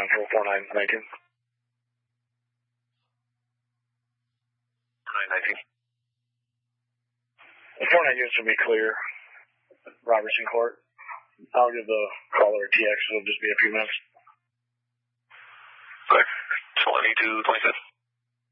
for 4919. 4919. The 49 units will be clear. Robertson Court. I'll give the caller a TX. It'll just be a few minutes. Okay. 20 to 27.